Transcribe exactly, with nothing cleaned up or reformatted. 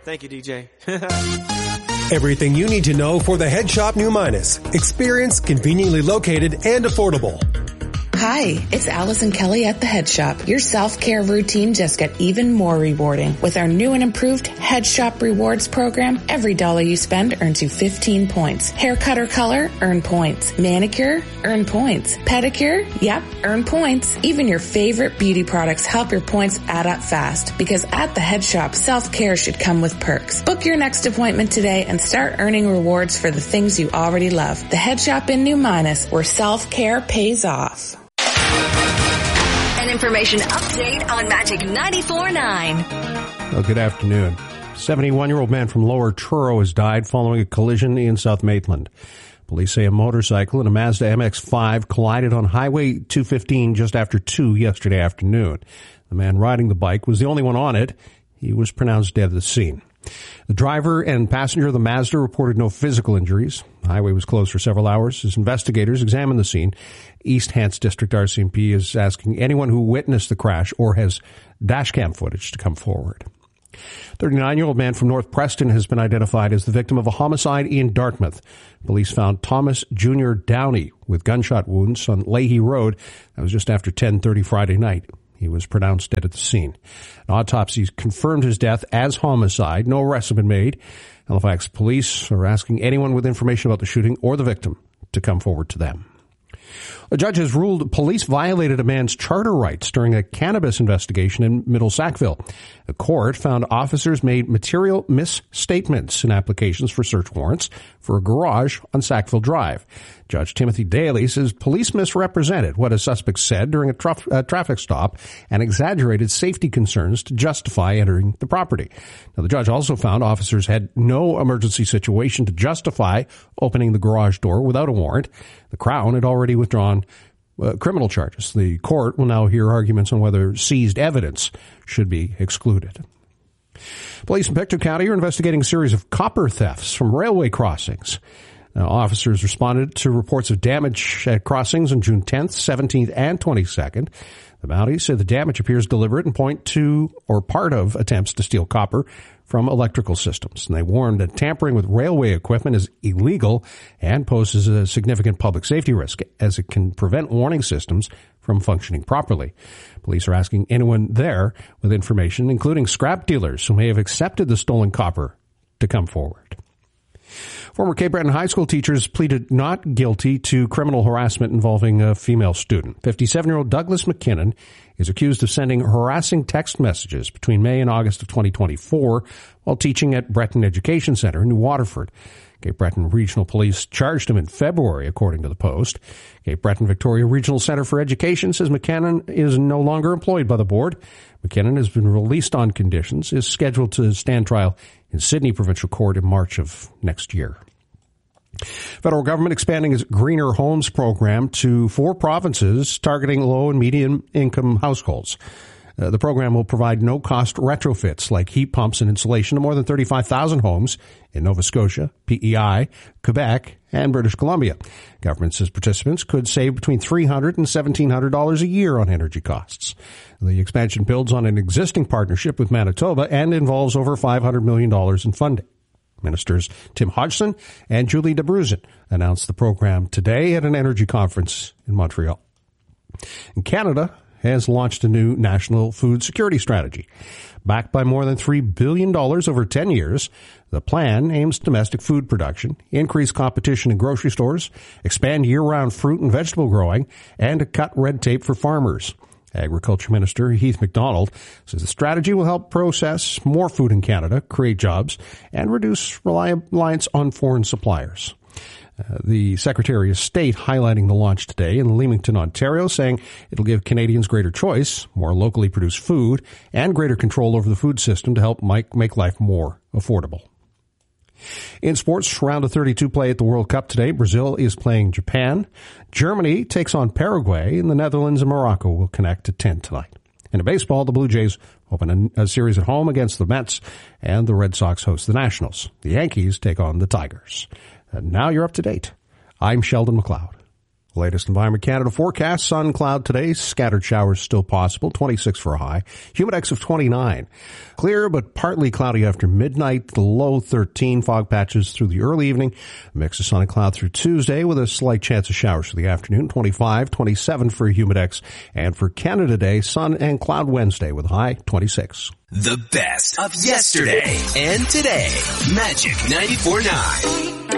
Thank you, D J. Everything you need to know for the Head Shop New Minas. Experience, conveniently located, and affordable. Hi, it's Allison Kelly at the Head Shop. Your self-care routine just got even more rewarding. With our new and improved Head Shop Rewards program, every dollar you spend earns you fifteen points. Haircut or color? Earn points. Manicure? Earn points. Pedicure? Yep, earn points. Even your favorite beauty products help your points add up fast. Because at the Head Shop, self-care should come with perks. Book your next appointment today and start earning rewards for the things you already love. The Head Shop in New Minas, where self-care pays off. An information update on Magic ninety-four point nine. Well, good afternoon. seventy-one-year-old man from Lower Truro has died following a collision in South Maitland. Police say a motorcycle and a Mazda M X five collided on Highway two fifteen just after two yesterday afternoon. The man riding the bike was the only one on it. He was pronounced dead at the scene. The driver and passenger of the Mazda reported no physical injuries. The highway was closed for several hours as investigators examined the scene. East Hants District R C M P is asking anyone who witnessed the crash or has dashcam footage to come forward. thirty-nine-year-old man from North Preston has been identified as the victim of a homicide in Dartmouth. Police found Thomas Junior Downey with gunshot wounds on Leahy Road. That was just after ten thirty Friday night. He was pronounced dead at the scene. An autopsy confirmed his death as homicide. No arrests have been made. Halifax police are asking anyone with information about the shooting or the victim to come forward to them. A judge has ruled police violated a man's charter rights during a cannabis investigation in Middle Sackville. The court found officers made material misstatements in applications for search warrants for a garage on Sackville Drive. Judge Timothy Daly says police misrepresented what a suspect said during a traf- uh, traffic stop and exaggerated safety concerns to justify entering the property. Now, the judge also found officers had no emergency situation to justify opening the garage door without a warrant. The Crown had already withdrawn uh, criminal charges. The court will now hear arguments on whether seized evidence should be excluded. Police in Pictou County are investigating a series of copper thefts from railway crossings. Now, officers responded to reports of damage at crossings on June tenth, seventeenth, and twenty-second. The Mounties said the damage appears deliberate and point to or part of attempts to steal copper from electrical systems. And they warned that tampering with railway equipment is illegal and poses a significant public safety risk, as it can prevent warning systems from functioning properly. Police are asking anyone there with information, including scrap dealers who may have accepted the stolen copper, to come forward. Former Cape Breton High School teachers pleaded not guilty to criminal harassment involving a female student. fifty-seven-year-old Douglas McKinnon is accused of sending harassing text messages between May and August of twenty twenty-four while teaching at Breton Education Centre in New Waterford. Cape Breton Regional Police charged him in February, according to the Post. Cape Breton Victoria Regional Centre for Education says McKinnon is no longer employed by the board. McKinnon has been released on conditions, is scheduled to stand trial in Sydney Provincial Court in March of next year. Federal government expanding its Greener Homes program to four provinces targeting low and medium income households. Uh, the program will provide no-cost retrofits like heat pumps and insulation to more than thirty-five thousand homes in Nova Scotia, P E I, Quebec, and British Columbia. Government says participants could save between three hundred dollars and seventeen hundred dollars a year on energy costs. The expansion builds on an existing partnership with Manitoba and involves over five hundred million dollars in funding. Ministers Tim Hodgson and Julie Debruzin announced the program today at an energy conference in Montreal. In Canada has launched a new national food security strategy. Backed by more than three billion dollars over ten years, the plan aims domestic food production, increase competition in grocery stores, expand year-round fruit and vegetable growing, and to cut red tape for farmers. Agriculture Minister Heath MacDonald says the strategy will help process more food in Canada, create jobs, and reduce reliance on foreign suppliers. Uh, the Secretary of State highlighting the launch today in Leamington, Ontario, saying it'll give Canadians greater choice, more locally produced food, and greater control over the food system to help make, make life more affordable. In sports, round of thirty-two play at the World Cup today. Brazil is playing Japan. Germany takes on Paraguay, and the Netherlands and Morocco will connect at ten tonight. And in baseball, the Blue Jays open a, a series at home against the Mets, and the Red Sox host the Nationals. The Yankees take on the Tigers. And now you're up to date. I'm Sheldon McLeod. Latest Environment Canada forecast, sun, cloud today, scattered showers still possible, twenty-six for a high, humidex of twenty-nine. Clear but partly cloudy after midnight, the low thirteen, fog patches through the early evening, a mix of sun and cloud through Tuesday with a slight chance of showers for the afternoon, twenty-five, twenty-seven for humidex, and for Canada Day, sun and cloud Wednesday with a high twenty-six. The best of yesterday and today. Magic ninety-four point nine.